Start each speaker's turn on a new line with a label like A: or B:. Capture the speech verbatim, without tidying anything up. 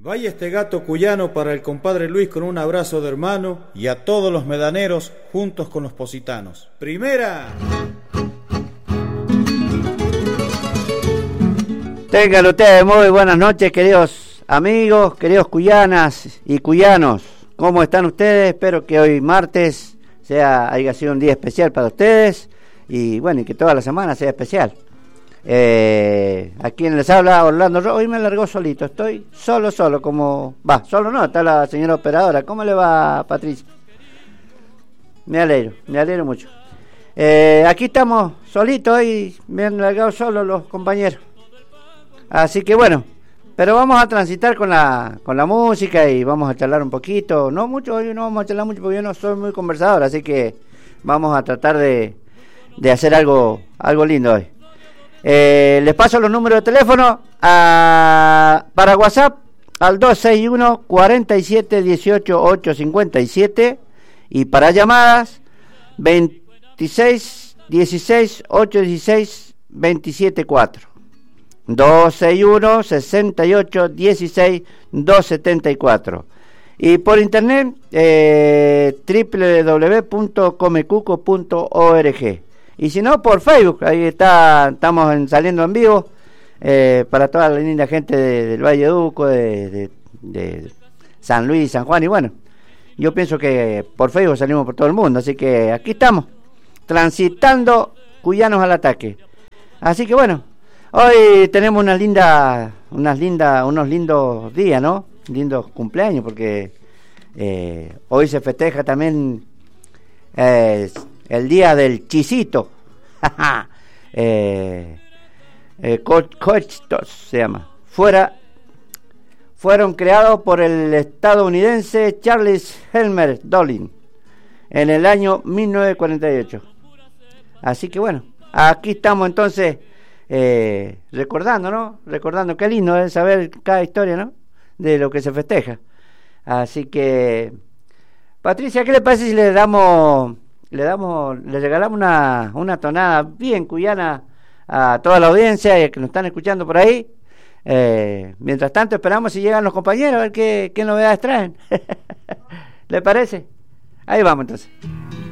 A: Vaya este gato cuyano para el compadre Luis con un abrazo de hermano y a todos los medaneros juntos con los positanos. ¡Primera!
B: Tengan ustedes muy buenas noches, queridos amigos, queridos cuyanas y cuyanos. ¿Cómo están ustedes? Espero que hoy martes sea, haya sido un día especial para ustedes y bueno, y que toda la semana sea especial. Eh, a quien les habla Orlando Ro- hoy me largó solito, estoy solo, solo, como va, solo no, está la señora operadora. ¿Cómo le va, Patricia? Me alegro, me alegro mucho. Eh, aquí estamos solitos hoy, me han largado solo los compañeros. Así que bueno, pero vamos a transitar con la con la música y vamos a charlar un poquito, no mucho, hoy no vamos a charlar mucho porque yo no soy muy conversador, así que vamos a tratar de, de hacer algo, algo lindo hoy. Eh, les paso los números de teléfono a, para WhatsApp al dos seis uno, cuarenta y siete, dieciocho, ochocientos cincuenta y siete y para llamadas veintiséis, dieciséis, ochocientos dieciséis, veintisiete cuatro. dos seis uno, sesenta y ocho, dieciséis, doscientos setenta y cuatro. Y por internet eh, doble u doble u doble u punto comecuco punto org. Y si no, por Facebook, ahí está, estamos en, saliendo en vivo eh, para toda la linda gente de, del Valle Duco, de, de, de San Luis, San Juan. Y bueno, yo pienso que por Facebook salimos por todo el mundo, así que aquí estamos, transitando cuyanos al ataque. Así que bueno, hoy tenemos unas lindas, unas lindas, unos lindos días, ¿no? Lindos cumpleaños, porque eh, hoy se festeja también eh, el día del chisito. eh, eh, co- cochitos se llama. Fuera, fueron creados por el estadounidense Charles Elmer Doolin en el año mil novecientos cuarenta y ocho. Así que bueno, aquí estamos entonces. Eh, recordando, ¿no? Recordando, qué lindo es saber cada historia, ¿no? De lo que se festeja. Así que, Patricia, ¿qué le parece si le damos, le damos, le regalamos una, una tonada bien cuyana a toda la audiencia y a que nos están escuchando por ahí? Eh, mientras tanto, esperamos si llegan los compañeros a ver qué, qué novedades traen. ¿Le parece? Ahí vamos entonces.